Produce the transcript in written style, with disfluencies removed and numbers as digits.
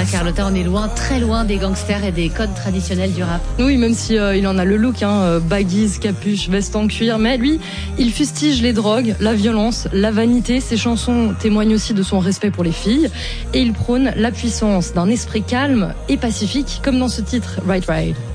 Anna Carlotta, on est loin, très loin des gangsters et des codes traditionnels du rap. Oui, même si il en a le look, baggies, capuche, veste en cuir, mais lui, il fustige les drogues, la violence, la vanité. Ses chansons témoignent aussi de son respect pour les filles et il prône la puissance d'un esprit calme et pacifique, comme dans ce titre Right Ride.